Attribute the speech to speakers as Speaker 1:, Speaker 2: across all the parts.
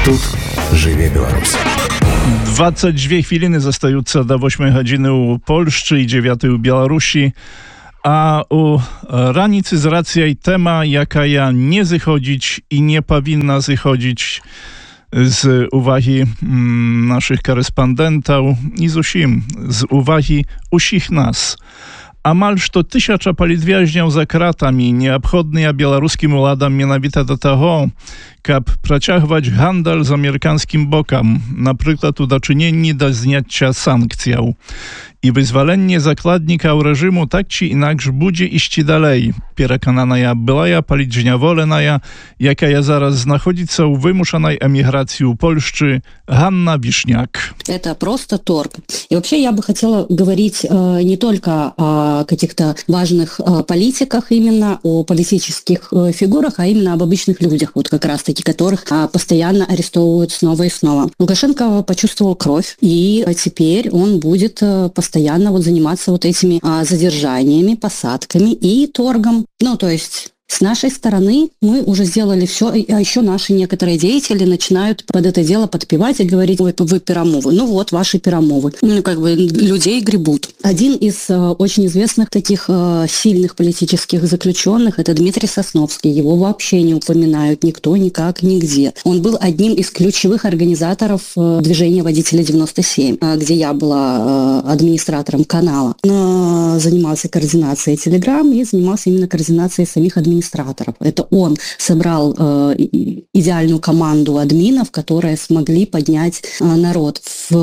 Speaker 1: Тут жыве Беларусь.
Speaker 2: 22 хвіліны застаюцца да 8 гадзіны ў Польшчы і 9 у Беларусі. A u ranicy z racją tema, jaka nie zchodzić i nie powinna zchodzić z uwagi naszych korespondentów i z uwagi usich nas. Amal što 1000 politwiaźniów za kratami nieobchodny białoruskim uladam mianowite do tego, kab przeciągać handel z amerykańskim bokiem, na przykład udoczynieni do znięcia sankcji. I wyzwolenie zakładnika reżimu tak czy inakże będzie iść dalej. Przekonana była polityczna wolna, jaka zaraz znajduje się w wymuszonej emigracji u Polszczy, Hanna Wiszniak.
Speaker 3: Это просто торг. И вообще я бы хотела говорить не только о каких-то важных политиках, именно о политических фигурах, а именно об обычных людях, вот как раз-таки, которых постоянно арестовывают снова и снова. Лукашенко почувствовал кровь, и теперь он будет постоянно вот заниматься вот этими задержаниями, посадками и торгом. Ну, то есть... С нашей стороны мы уже сделали все, а еще наши некоторые деятели начинают под это дело подпевать и говорить: ой, вы пирамовы. Ну вот, ваши пирамовы. Ну, как бы людей гребут. Один из очень известных таких сильных политических заключенных — это Дмитрий Сосновский. Его вообще не упоминают никто, никак, нигде. Он был одним из ключевых организаторов движения «Водители 97», где я была администратором канала. Занимался координацией Telegram и занимался именно координацией самих администраторов. Это он собрал идеальную команду админов, которые смогли поднять народ.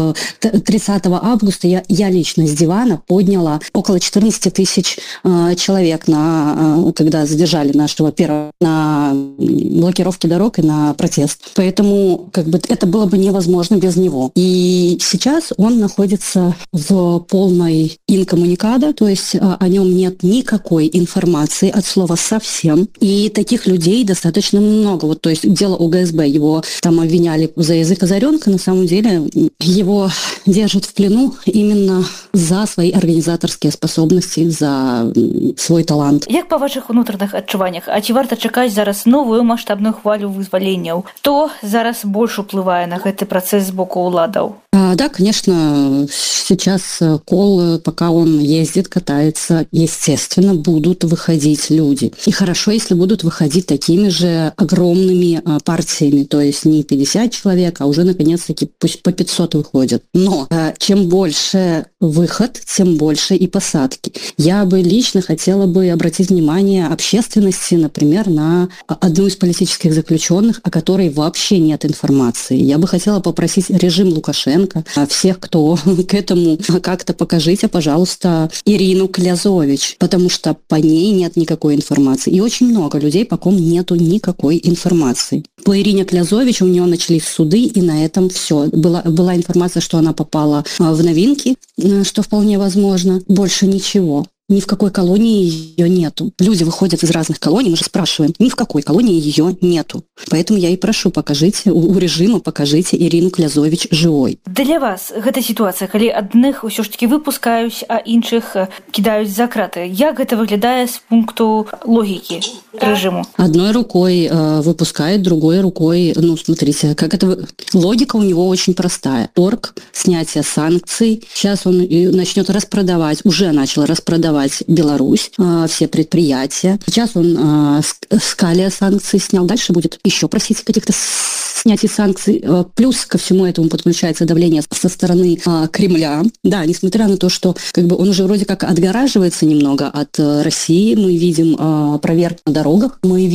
Speaker 3: 30 августа я лично с дивана подняла около 14 тысяч человек, когда задержали нашего первого на блокировке дорог и на протест. Поэтому это было бы невозможно без него. И сейчас он находится в полной инкоммуникадо, то есть о нем нет никакой информации от слова совсем. И таких людей достаточно много. Вот, то есть дело ОГСБ, его там обвиняли за язык озаренка, на самом деле его держат в плену именно за свои организаторские способности, за свой талант.
Speaker 4: Як па вашых унутраных адчуваннях, а ці варта чакаць зараз новую маштабную хвалю вызваленняў? Хто зараз больш уплывае на гэты працэс з боку ўладаў?
Speaker 3: Да, конечно, сейчас Кол, пока он ездит, катается, естественно, будут выходить люди. И хорошо, если будут выходить такими же огромными партиями, то есть не 50 человек, а уже, наконец-таки, пусть по 500 выходят. Но чем больше выход, тем больше и посадки. Я бы лично хотела бы обратить внимание общественности, например, на одну из политических заключенных, о которой вообще нет информации. Я бы хотела попросить режим Лукашенко, всех, кто к этому как-то покажите, пожалуйста, Ирину Клязович, потому что по ней нет никакой информации. И очень много людей, по ком нету никакой информации. По Ирине Клязович у нее начались суды, и на этом все. Была информация, что она попала в новинки, что вполне возможно. Больше ничего. Ни в какой колонии ее нету. Люди выходят из разных колоний, мы же спрашиваем, ни в какой колонии ее нету. Поэтому я и прошу, покажите у режима, покажите Ирину Клязович живой.
Speaker 4: Для вас гэта ситуация, калі адных ўсё ж таки выпускаюць, а іншых кидаюць за краты. Як гэта выглядае с пункту логики режиму?
Speaker 3: Одной рукой выпускает, другой рукой, смотрите, как это... Логика у него очень простая. Торг, снятие санкций. Сейчас он начнет распродавать, уже начал распродавать Беларусь, все предприятия. Сейчас он с Калия санкции снял. Дальше будет еще просить каких-то снятий санкций. Плюс ко всему этому подключается давление со стороны Кремля. Да, несмотря на то, что он уже вроде как отгораживается немного от России. Мы видим проверки на дорогах. Мы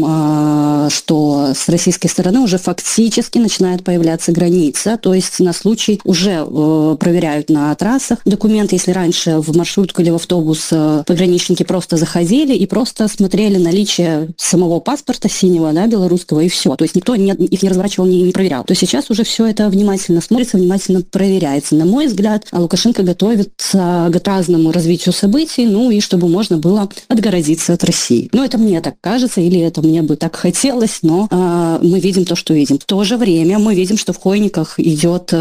Speaker 3: видим, что с российской стороны уже фактически начинает появляться граница. То есть на случай уже проверяют на трассах документы. Если раньше в маршрутку или в автобус пограничники просто заходили и просто смотрели наличие самого паспорта синего, да, белорусского, и все. То есть никто их не разворачивал, не проверял. То сейчас уже все это внимательно смотрится, внимательно проверяется. На мой взгляд, Лукашенко готовится к разному развитию событий, и чтобы можно было отгородиться от России. Это мне так кажется, или это мне бы так хотелось, но мы видим то, что видим. В то же время мы видим, что в Хойниках идет,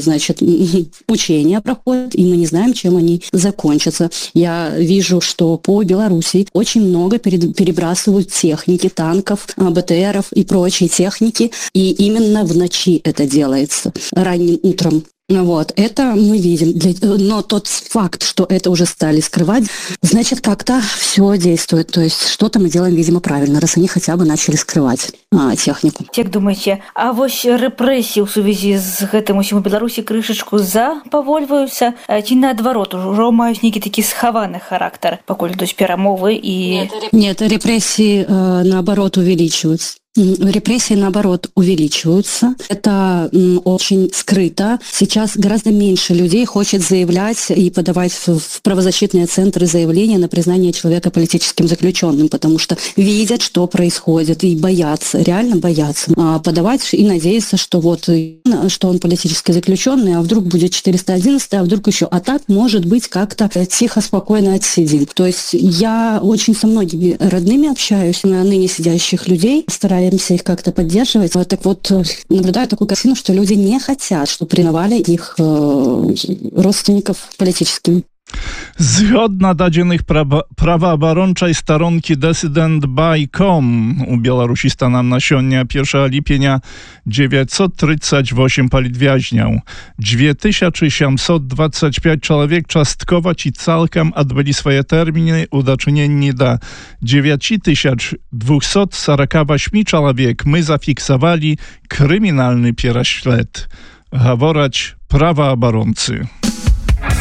Speaker 3: учения проходят, и мы не знаем, чем они закончатся. Я вижу, что по Беларуси очень много перебрасывают техники, танков, БТРов и прочей техники. И И именно в ночи это делается, ранним утром. Вот, это мы видим. Но тот факт, что это уже стали скрывать, значит, как-то все действует. То есть что-то мы делаем, видимо, правильно, раз они хотя бы начали скрывать технику.
Speaker 4: Як думаеце, а вось рэпрэсіі ў сувязі з гэтым усім у Беларусі крышачку запавольваюцца, ці наадварот, ужо маюць нейкі такі схаваны характар, пакуль ідуць перамовы і...
Speaker 3: Нет, репрессии, наоборот, увеличиваются. Репрессии, наоборот, увеличиваются. Это очень скрыто. Сейчас гораздо меньше людей хочет заявлять и подавать в правозащитные центры заявления на признание человека политическим заключенным, потому что видят, что происходит, и боятся, реально боятся подавать и надеяться, что что он политически заключенный, а вдруг будет 411, а вдруг еще. А так, может быть, как-то тихо, спокойно отсидим. То есть я очень со многими родными общаюсь, ныне сидящих людей, стараемся их как-то поддерживать. Так вот, наблюдаю такую картину, что люди не хотят, чтобы признавали их родственников политическими.
Speaker 2: Zgodna dadzienych prawaabronczej staronki Decydent.com u Białorusi stanem na siódmie 1 lipienia 938 politwiaźniał. 2725 człowiek czastkowo i całkiem odbyli swoje terminy udaczynieni do 9248 człowiek my zafiksowali kryminalny pierśled. Gaworać prawaobrońcy.